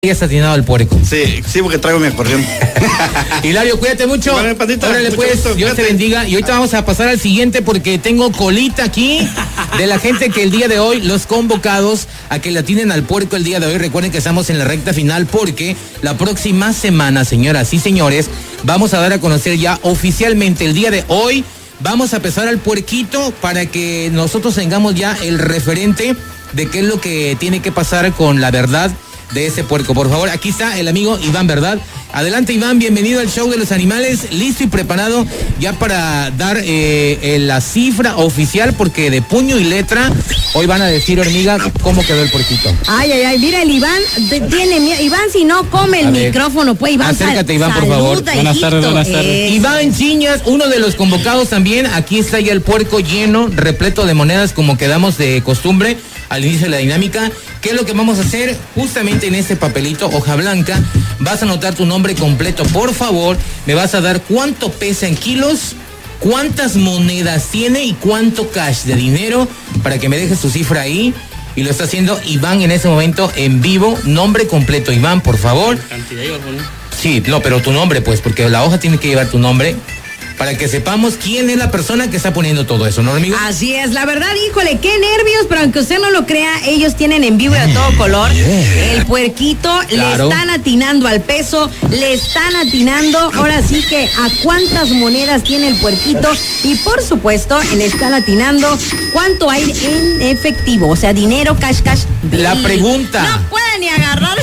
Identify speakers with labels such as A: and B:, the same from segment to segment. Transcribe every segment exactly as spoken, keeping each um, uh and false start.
A: Ya está atinado al puerco.
B: Sí, sí, porque traigo mi acordeón.
A: Hilario, cuídate mucho.
B: Vale, pandita,
A: Órale, pues,
B: gusto,
A: Dios te
B: cuídate.
A: bendiga. Y ahorita vamos a pasar al siguiente porque tengo colita aquí de la gente que el día de hoy, los convocados a que le atinen al puerco el día de hoy. Recuerden que estamos en la recta final porque la próxima semana, señoras y señores, vamos a dar a conocer ya oficialmente el día de hoy. Vamos a pesar al puerquito para que nosotros tengamos ya el referente de qué es lo que tiene que pasar con la verdad de ese puerco. Por favor, aquí está el amigo Iván, ¿verdad? Adelante, Iván, bienvenido al show de los animales, listo y preparado ya para dar eh, eh, la cifra oficial, porque de puño y letra hoy van a decir, hormiga, cómo quedó el puerquito.
C: Ay, ay, ay, mira, el Iván te- tiene miedo. Iván, si no come el
A: A ver,
C: micrófono, pues Iván.
A: acércate,
C: sal-
A: Iván, por favor.
C: saluda,
D: Buenas
C: hijito.
D: tardes, buenas tardes.
C: Eso.
A: Iván Chiñas, uno de los convocados también. Aquí está ya el puerco lleno, repleto de monedas, como quedamos de costumbre al inicio de la dinámica. ¿Qué es lo que vamos a hacer? Justamente en este papelito, hoja blanca, vas a anotar tu nombre completo, por favor. Me vas a dar cuánto pesa en kilos, cuántas monedas tiene y cuánto cash de dinero, para que me dejes tu cifra ahí. Y lo está haciendo Iván en ese momento en vivo. Nombre completo, Iván, por favor.
D: Cantidad iba a poner.
A: Sí, no, pero tu nombre, pues, porque la hoja tiene que llevar tu nombre para que sepamos quién es la persona que está poniendo todo eso, ¿no, amigo?
C: Así es, la verdad, híjole, qué nervios, pero aunque usted no lo crea, ellos tienen en vivo y a todo color. El puerquito,
A: Claro.
C: le están atinando al peso, le están atinando, ahora sí que a cuántas monedas tiene el puerquito y por supuesto le están atinando cuánto hay en efectivo, o sea, dinero, cash, cash.
A: La
C: bill.
A: pregunta.
C: No puede ni agarrar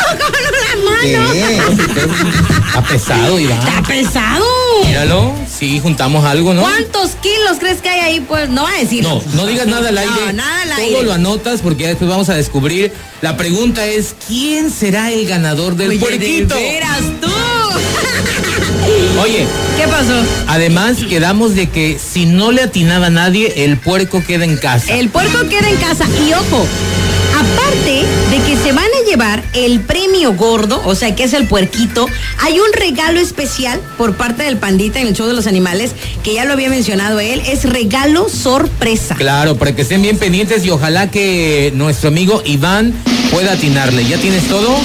C: con la mano.
A: Está pesado, Iván.
C: Está pesado.
A: Míralo, sí, juntamos algo, ¿no?
C: ¿Cuántos kilos crees que hay ahí? Pues no va a decir.
A: No, no digas nada al aire.
C: No, nada al
A: Todo
C: aire.
A: lo anotas porque ya después vamos a descubrir. La pregunta es, ¿quién será el ganador del
C: Oye,
A: puerquito?
C: de veras tú.
A: Oye,
C: ¿Qué pasó?
A: además quedamos de que si no le atinaba a nadie, el puerco queda en casa.
C: El puerco queda en casa y ojo, aparte de que se van a llevar el premio gordo, o sea que es el puerquito, hay un regalo especial por parte del Pandita en el show de los animales, que ya lo había mencionado él, es regalo sorpresa.
A: Claro, para que estén bien pendientes y ojalá que nuestro amigo Iván pueda atinarle. ¿Ya tienes todo?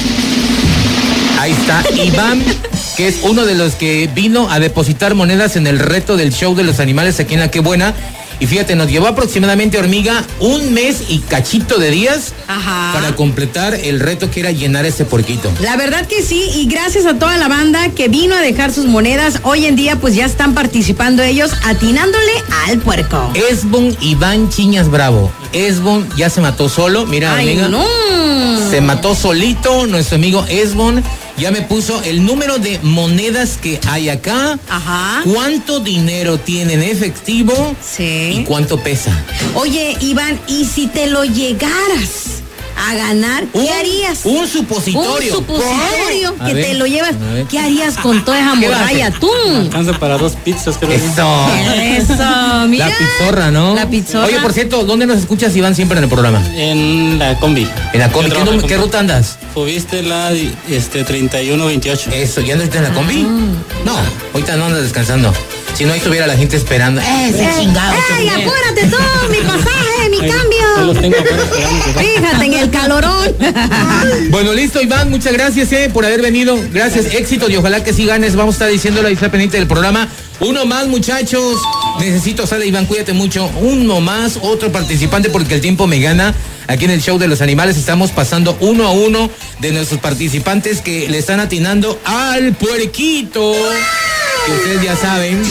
A: Ahí está, Iván, que es uno de los que vino a depositar monedas en el reto del show de los animales aquí en La Qué Buena. Y fíjate, nos llevó aproximadamente, hormiga, un mes y cachito de días
C: Ajá.
A: para completar el reto que era llenar ese puerquito.
C: La verdad que sí, y gracias a toda la banda que vino a dejar sus monedas, hoy en día pues ya están participando ellos atinándole al puerco.
A: Esbon Iván Chiñas Bravo. Esbon ya se mató solo, mira,
C: Ay,
A: amiga.
C: no.
A: Se mató solito, nuestro amigo Esbon ya me puso el número de monedas que hay acá.
C: Ajá.
A: ¿Cuánto dinero tiene en efectivo?
C: Sí.
A: ¿Y cuánto pesa?
C: Oye, Iván, ¿y si te lo llegaras a ganar, qué
A: Un-
C: harías?
A: Un supositorio.
C: Un supositorio
A: A
C: que
A: ver,
C: te lo llevas.
A: a ver.
C: ¿Qué harías con toda esa
A: ¿Qué vas a
C: morralla
A: hacer?
C: tú?
D: Alcanza para dos pizzas, creo.
A: Eso.
C: Eso, mira.
A: La pizzorra, ¿no?
C: La pizzorra.
A: Oye, por cierto, ¿dónde nos escuchas, Iván, siempre en el programa?
D: En la combi.
A: En la combi.
D: Yo
A: ¿Qué,
D: trabajo en
A: num- qué
D: combi.
A: ruta andas?
D: Subiste la este, treinta y uno veintiocho.
A: Eso, ¿ya andas en la combi?
C: Ah.
A: No, ahorita no andas descansando. Si no, ahí estuviera la gente esperando. ¡Eh, ese
C: ¡Ey,
A: chingado!
C: ey, apúrate tú! ¡Mi pasaje, mi
D: Ahí, Yo los
C: cambio!
D: tengo afuera esperando que pasen.
C: Fíjate en el calorón.
A: Bueno, listo, Iván, muchas gracias eh, por haber venido. Gracias, éxito y ojalá que sí ganes. Vamos a estar diciéndolo ahí, está pendiente del programa. Uno más, muchachos. Necesito, sale Iván, cuídate mucho. Uno más, otro participante porque el tiempo me gana. Aquí en el show de los animales estamos pasando uno a uno de nuestros participantes que le están atinando al puerquito. Que ustedes ya saben,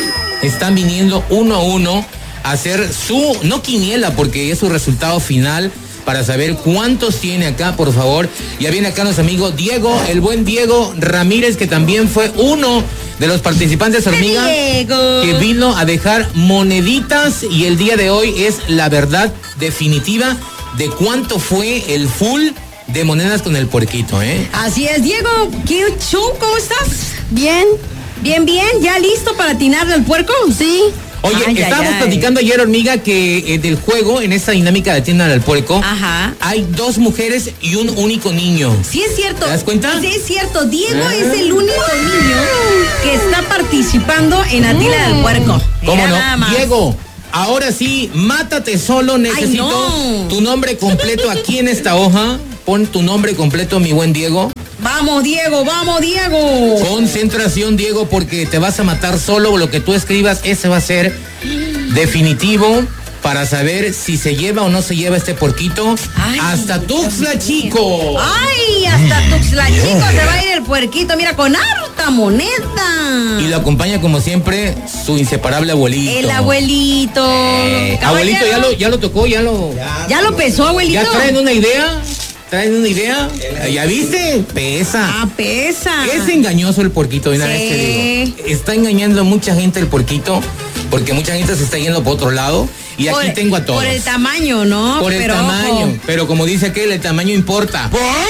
A: están viniendo uno a uno a hacer su, no quiniela, porque es su resultado final, para saber cuántos tiene acá, por favor. Ya viene acá nuestro amigo Diego, el buen Diego Ramírez, que también fue uno de los participantes, hormiga,
C: Diego.
A: que vino a dejar moneditas, y el día de hoy es la verdad definitiva de cuánto fue el full de monedas con el puerquito, ¿eh?
C: Así es, Diego. ¿Qué show? ¿Cómo estás?
E: Bien,
C: Bien, bien. ¿Ya listo para atinarle al puerco?
E: sí.
A: Oye,
C: Ay, ay,
A: estábamos
C: ay.
A: platicando ayer, hormiga, que eh, del juego, en esta dinámica de tienda al puerco,
C: Ajá.
A: hay dos mujeres y un único niño.
C: Sí es cierto.
A: ¿Te das cuenta?
C: Sí es cierto. Diego
A: Ah.
C: es el único niño que está participando en Atila del Puerco.
A: ¿Cómo
C: Mira
A: no?
C: nada más.
A: Diego, ahora sí, mátate solo, necesito
C: no.
A: tu nombre completo aquí en esta hoja. pon tu nombre completo, mi buen Diego.
C: Vamos, Diego, vamos, Diego.
A: Concentración, Diego, porque te vas a matar solo. Lo que tú escribas, ese va a ser definitivo para saber si se lleva o no se lleva este porquito. Ay, hasta Tuxtla Chico.
C: Ay, hasta Tuxtla Chico se va a ir el puerquito, mira, con harta moneda.
A: Y lo acompaña como siempre su inseparable abuelito.
C: El abuelito.
A: Eh, abuelito, ya lo, ya lo tocó, ya lo.
C: Ya, ya lo pesó, abuelito.
A: ¿Ya traen una idea? ¿Traen una idea? ¿Ya viste? Pesa.
C: Ah, pesa.
A: Es engañoso el porquito, de una
C: sí.
A: vez te digo. Está engañando a mucha gente el porquito, porque mucha gente se está yendo por otro lado. Y
C: por,
A: aquí tengo a todos.
C: Por el tamaño, ¿no?
A: Por el
C: pero
A: tamaño.
C: Ojo.
A: Pero como dice aquel, el tamaño importa.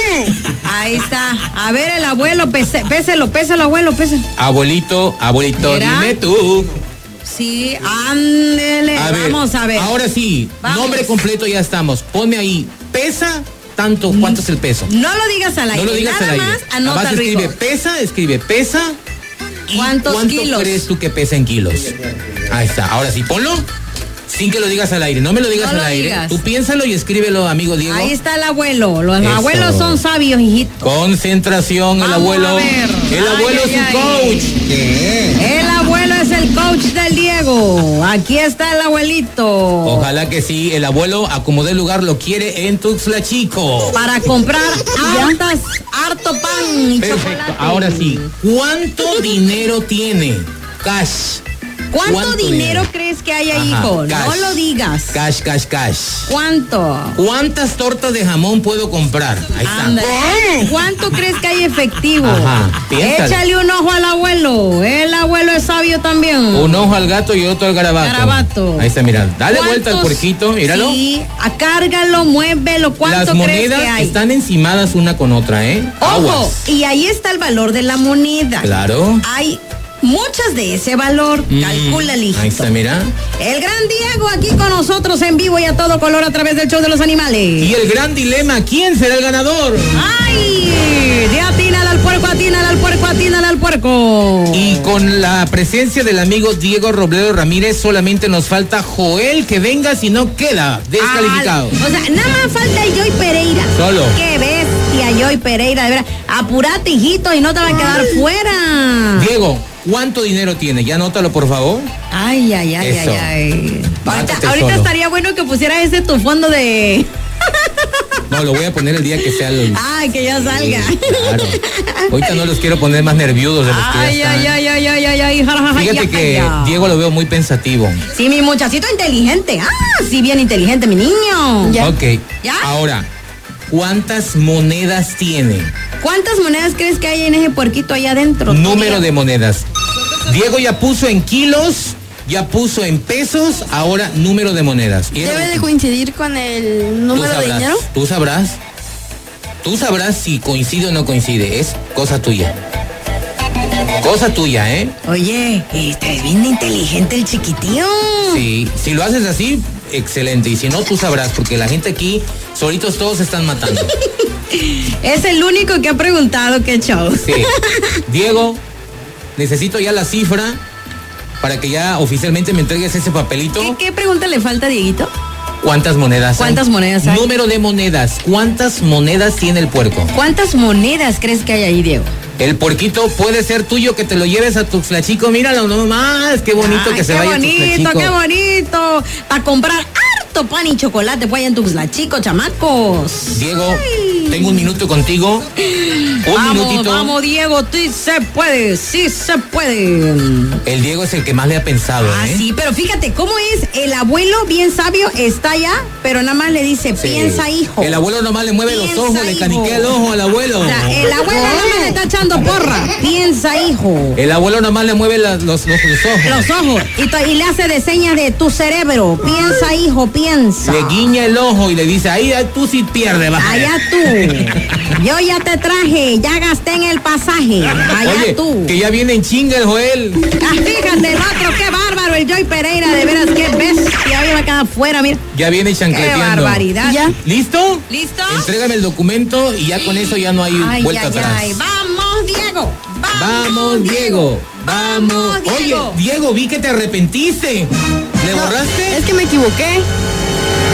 C: Ahí está. A ver, el abuelo, pese, péselo, péselo, abuelo, péselo.
A: Abuelito, abuelito, ¿Era? Dime tú.
C: Sí, ándele. A Vamos ver, a ver.
A: Ahora sí, Vamos. Nombre completo ya estamos. Ponme ahí. ¿Pesa tanto? ¿Cuánto es el peso?
C: No lo digas al aire.
A: No lo digas
C: Nada
A: al aire.
C: Más, anota
A: Nada más escribe pesa, escribe pesa.
C: ¿Cuántos
A: ¿Cuánto
C: kilos?
A: crees tú que pesa en kilos? Ahí está. Ahora sí, ponlo. Sin que lo digas al aire, no me lo digas
C: no
A: al
C: lo
A: aire.
C: Digas.
A: Tú piénsalo y escríbelo, amigo Diego.
C: Ahí está el abuelo. Los Eso. abuelos son sabios, hijito.
A: Concentración,
C: Vamos
A: el abuelo.
C: A ver.
A: El
C: ay,
A: abuelo
C: ay,
A: es su coach.
C: ¿Qué? El abuelo es el coach del Diego. Aquí está el abuelito.
A: Ojalá que sí. El abuelo acomodé el lugar, lo quiere en Tuxtla Chico.
C: Para comprar hartas, harto pan y
A: Perfecto.
C: Chocolate.
A: Ahora sí. ¿Cuánto dinero tiene? Cash.
C: ¿Cuánto, ¿Cuánto dinero, dinero crees que hay ahí, hijo? Cash. No lo digas.
A: Cash, cash, cash.
C: ¿Cuánto?
A: ¿Cuántas tortas de jamón puedo comprar? Ahí está.
C: Andale. ¿Cuánto crees que hay efectivo?
A: Ajá, piénsale.
C: Échale un ojo al abuelo. El abuelo es sabio también.
A: Un ojo al gato y otro al garabato.
C: Garabato.
A: Ahí está, mira. Dale vuelta al puerquito, míralo.
C: Sí, acárgalo, muévelo. ¿Cuánto
A: Las
C: crees que hay?
A: monedas están encimadas una con otra, ¿eh?
C: Ojo,
A: Aguas.
C: Y ahí está el valor de la moneda.
A: Claro.
C: Hay muchas de ese valor. Mm, Calcula, listo.
A: Ahí está, mira.
C: El gran Diego aquí con nosotros en vivo y a todo color a través del show de los animales.
A: Y el gran dilema, ¿quién será el ganador?
C: ¡Ay! De atínale al puerco, atínale al puerco, atínale al puerco.
A: Y con la presencia del amigo Diego Robledo Ramírez, solamente nos falta Joel que venga, si no queda descalificado.
C: Ah, o sea, nada más falta Joy Pereira.
A: Solo.
C: ¡Qué bestia, Joy Pereira! De verdad, apurate, hijito, y no te va a quedar fuera.
A: Diego, ¿cuánto dinero tiene? Ya anótalo, por favor.
C: Ay, ay, ay,
A: Eso.
C: ay, ay. Ahorita,
A: Mátate
C: ahorita
A: solo.
C: estaría bueno que pusieras ese tu fondo de...
A: No, lo voy a poner el día que sea el...
C: Ay, que ya salga.
A: Sí, claro. Ahorita no los quiero poner más nerviosos de los que
C: Ay,
A: ya
C: ay,
A: están.
C: ay, ay, ay, ay, ay, ja, ja, ja,
A: Fíjate
C: ya,
A: que
C: ya.
A: Diego lo veo muy pensativo.
C: Sí, mi muchachito inteligente. Ah, sí, bien inteligente, mi niño.
A: Ya. Ok.
C: ¿Ya?
A: Ahora, ¿cuántas monedas tiene?
C: ¿Cuántas monedas crees que hay en ese puerquito allá adentro?
A: Número de monedas. Diego ya puso en kilos, ya puso en pesos, ahora número de monedas. Y
E: ¿Debe de coincidir con el número
A: sabrás,
E: de dinero?
A: Tú sabrás. Tú sabrás si coincide o no coincide. Es cosa tuya. Cosa tuya, ¿eh?
C: Oye, este es bien inteligente el chiquitío.
A: Sí, si lo haces así, excelente. Y si no, tú sabrás, porque la gente aquí, solitos todos se están matando.
C: Es el único que ha preguntado qué show.
A: Sí. Diego, necesito ya la cifra para que ya oficialmente me entregues ese papelito.
C: ¿Qué, qué pregunta le falta a Dieguito?
A: ¿Cuántas monedas?
C: ¿Cuántas
A: hay?
C: monedas hay?
A: Número de monedas. ¿Cuántas monedas tiene el puerco?
C: ¿Cuántas monedas crees que hay ahí, Diego?
A: El puerquito puede ser tuyo, que te lo lleves a Tuxtla Chico. Míralo nomás, qué bonito.
C: Ay,
A: que se
C: qué
A: vaya
C: bonito,
A: a Tuxtla Chico.
C: qué bonito. Para comprar harto pan y chocolate, pues allá en Tuxtla Chico, chamacos.
A: Diego,
C: Ay.
A: tengo un minuto contigo. Un
C: vamos,
A: minutito.
C: Vamos, Diego, sí se puede, sí se puede.
A: El Diego es el que más le ha pensado,
C: Ah,
A: ¿eh?
C: sí, pero fíjate cómo es. El abuelo, bien sabio, está allá, pero nada más le dice,
A: Sí.
C: piensa, hijo.
A: El abuelo nomás le mueve
C: Piensa,
A: los ojos, le
C: hijo.
A: caniquea el ojo al abuelo.
C: O sea, el abuelo nada más le está echando porra. Piensa, hijo.
A: El abuelo nomás le mueve la- los, los, los ojos.
C: Los ojos. Y, to- y le hace de señas de tu cerebro. Piensa, hijo, piensa.
A: Le guiña el ojo y le dice, ahí ahí tú sí pierdes, vas a ver".
C: Allá tú. Yo ya te traje, ya gasté en el pasaje. Allá
A: Oye,
C: tú.
A: que ya viene en chinga el Joel.
C: Ah, fíjate, el otro, qué bárbaro, el Joy Pereira, de veras, qué bestia. Hoy va a quedar fuera, mira.
A: Ya viene
C: Qué
A: chancleteando.
C: barbaridad.
E: ¿Ya?
A: ¿Listo?
C: ¿Listo?
A: Entrégame el documento y ya con eso ya no hay
C: Ay,
A: vuelta
C: ay,
A: atrás.
C: ay. Vamos, Diego. Vamos,
A: Vamos, Diego. Vamos.
C: Diego.
A: Oye, Diego, vi que te arrepentiste. ¿Le
E: No,
A: borraste?
E: es que me equivoqué.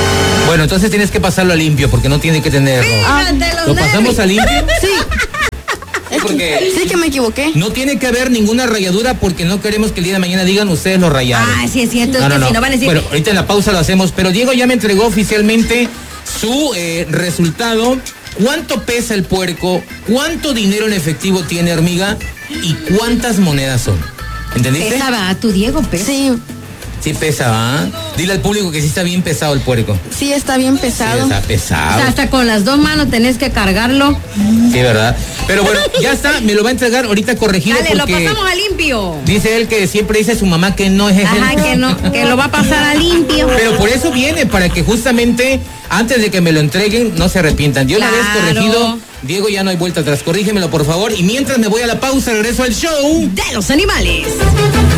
A: Bueno, entonces tienes que pasarlo a limpio porque no tiene que tener error.
C: Fíjate los
A: ¿Lo pasamos
C: nervios.
A: a limpio?
E: Sí. Es
A: Porque-
E: que, sí que me equivoqué.
A: No tiene que haber ninguna rayadura porque no queremos que el día de mañana digan ustedes lo rayaron.
C: Ah, sí es cierto, es que si no van a decir.
A: Bueno, ahorita en la pausa lo hacemos, pero Diego ya me entregó oficialmente su eh, resultado. ¿Cuánto pesa el puerco? ¿Cuánto dinero en efectivo tiene, hormiga? ¿Y cuántas monedas son? ¿Entendiste?
C: Pesa, va, tu Diego, pesa.
E: Sí,
A: Sí pesa, ¿va? Dile al público que sí está bien pesado el puerco.
E: sí está bien
A: Sí,
E: pesado.
A: está
C: O
A: pesado.
C: sea, hasta con las dos manos tenés que cargarlo.
A: Sí, ¿verdad? Pero bueno, ya está, me lo va a entregar ahorita corregido
C: Dale, lo
A: porque
C: pasamos a limpio.
A: dice él que siempre dice a su mamá que no es ese.
C: Ajá, que no, que lo va a pasar a limpio.
A: Pero por eso viene, para que justamente antes de que me lo entreguen no se arrepientan. De una vez
C: Claro.
A: corregido, Diego, ya no hay vuelta atrás. Corrígemelo, por favor. Y mientras me voy a la pausa, regreso al show.
C: De los animales.